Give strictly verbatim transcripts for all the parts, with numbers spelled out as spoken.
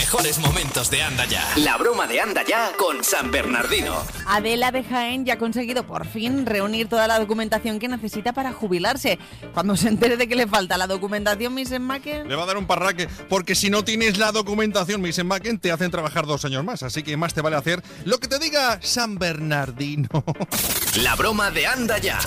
mejores momentos de Anda Ya. La broma de Anda Ya con San Bernardino. Adela de Jaén ya ha conseguido por fin reunir toda la documentación que necesita para jubilarse. Cuando se entere de que le falta la documentación, missus Macken... Le va a dar un parraque, porque si no tienes la documentación, missus Macken, te hacen trabajar dos años más. Así que más te vale hacer lo que te diga San Bernardino. La broma de Anda Ya.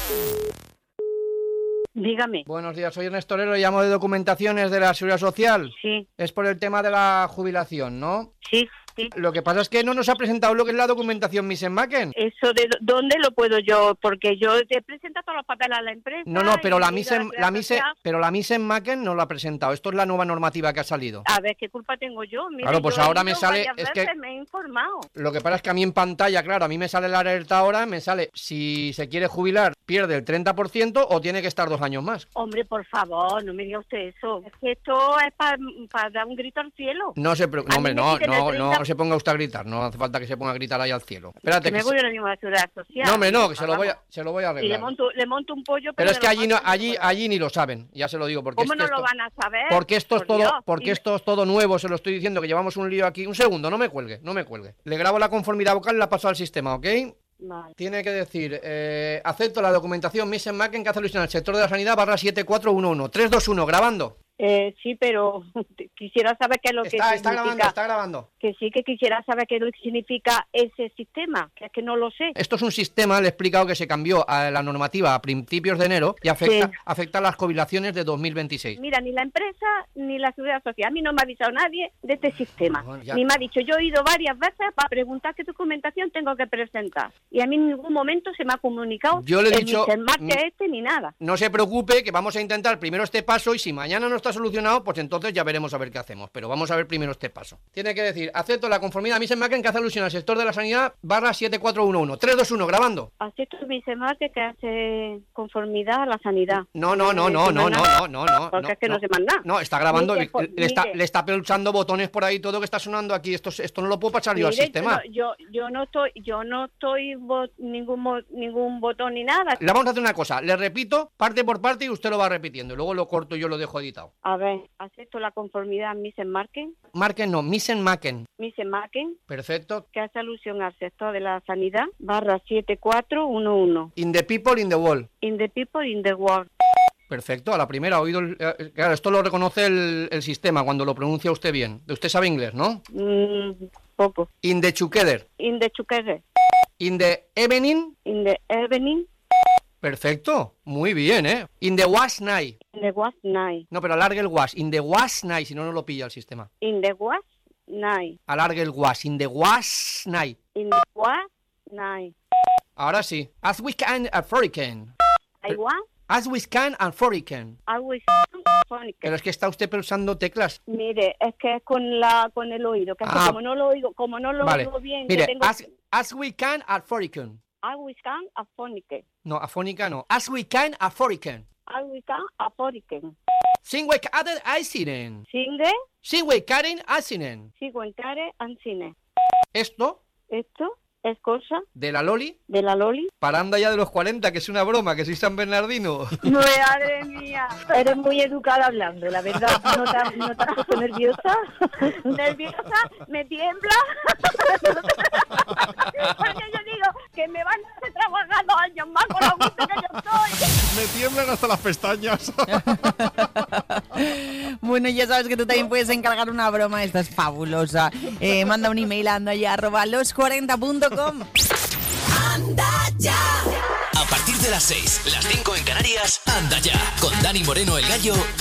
Dígame. Buenos días, soy Ernesto Herrero, llamo de documentaciones de la Seguridad Social. Sí. Es por el tema de la jubilación, ¿no? Sí, sí. Lo que pasa es que no nos ha presentado lo que es la documentación missus Macken. ¿Eso de dónde lo puedo yo? Porque yo te presento todos los papeles a la empresa. No, no, pero la y missus digo, la missus social. pero la missus Macken no lo ha presentado. Esto es la nueva normativa que ha salido. A ver, ¿qué culpa tengo yo? Mire, Claro, pues yo he ahora ido me sale- varias es que- veces, me he informado. Lo que pasa es que a mí en pantalla, claro, a mí me sale la alerta ahora, me sale si se quiere jubilar, pierde el treinta por ciento o tiene que estar dos años más. Hombre, por favor, no me diga usted eso. Es que esto es para dar un grito al cielo. No se pre- A no, hombre, mí me no, quiten no, el no treinta se ponga usted a gritar, no hace falta que se ponga a gritar ahí al cielo. Espérate Que que me se- voy ahora mismo a la Seguridad Social. No, hombre, no, que se lo voy a, Vamos. se lo voy a Y le arreglar. monto, le monto un pollo, Pero es que le allí no, monto allí, un- allí ni lo saben, ya se lo digo, porque ¿Cómo es no que lo esto, van a saber? porque esto es Por todo, Dios. porque Y- esto es todo nuevo, se lo estoy diciendo, que llevamos un lío aquí. Un segundo, no me cuelgue, no me cuelgue. Le grabo la conformidad vocal y la paso al sistema, ¿ok? Vale. Tiene que decir, eh, acepto la documentación missus Macken que hace alusión al sector de la sanidad barra siete cuatro uno uno. tres dos uno, grabando. Eh, sí, pero quisiera saber qué es lo que Está, está significa. grabando, está grabando. Que sí que quisiera saber qué es lo que significa ese sistema, que es que no lo sé. Esto es un sistema, le he explicado que se cambió a la normativa a principios de enero y afecta, Sí. afecta a las jubilaciones de dos mil veintiséis. Mira, ni la empresa ni la Seguridad Social. A mí no me ha avisado nadie de este sistema. Bueno, ya. Ni me ha dicho, yo he ido varias veces para preguntar qué documentación tengo que presentar. Y a mí en ningún momento se me ha comunicado Yo le he el dicho, missus Macken mm, este ni nada. No se preocupe, que vamos a intentar primero este paso y si mañana no está solucionado, pues entonces ya veremos a ver qué hacemos. Pero vamos a ver primero este paso. Tiene que decir, acepto la conformidad missus Macken que hace alusión al sector de la sanidad barra siete cuatro uno uno. tres dos uno, grabando. Acepto el missus Macken que hace conformidad a la sanidad. No, no, no, no, no, no, no, no, no. Porque es que no sé más nada. No, está grabando, Mire, le, pues, le está, mire. le está pulsando botones por ahí, todo que está sonando aquí. Esto, esto no lo puedo pasar yo al Mire, sistema. Yo, yo no estoy, yo no estoy bo- ningún mo- ningún botón ni nada. Le vamos a hacer una cosa, le repito parte por parte y usted lo va repitiendo. Luego lo corto y yo lo dejo editado. A ver, acepto la conformidad missus Macken, Marquen no, missus Macken. missus Macken, Perfecto. que hace alusión al sector de la sanidad, barra siete cuatro uno uno. In the people, in the wall. In the people, in the world. Perfecto, a la primera ha oído... el- eh, claro, esto lo reconoce el, el sistema cuando lo pronuncia usted bien. Usted sabe inglés, ¿no? Mm, poco. In the together. In the together, In the evening. in the evening, Perfecto, muy bien, ¿eh? In the was night. in the was night. No, pero alargue el was. In the was night, si no, no lo pilla el sistema. In the was night. Alargue el was. In the was night. In the was night. Ahora sí. As we can and for we can. I want, As we can and for we can. always phonic. Pero es que está usted pulsando teclas. Mire, es que es con la con el oído, que es que Ah. como no lo oigo, como no lo Vale. oigo bien, Mire, que tengo as, as we can and for we can. always can afónique. No, afónica no. As we can and for we can. Always can afónique. Sin we caden aisinen. Singue, Sin we caden aisinen. sigo en care, ancine. Esto Esto es cosa de la Loli de la Loli. para anda ya de los cuarenta, que es una broma, que soy San Bernardino. Madre mía, eres muy educada hablando, la verdad. ¿No te, has- no te has puesto nerviosa? ¿Nerviosa? ¿Me tiembla? Porque yo digo que me van a hacer trabajar dos años más con lo gusto que yo estoy. Me tiemblan hasta las pestañas. Bueno, ya sabes que tú también puedes encargar una broma, esta es fabulosa. Eh, manda un email a andaya arroba los cuarenta punto com. Anda Ya. A partir de las seis, las cinco en Canarias, Anda Ya. Con Dani Moreno, el Gallo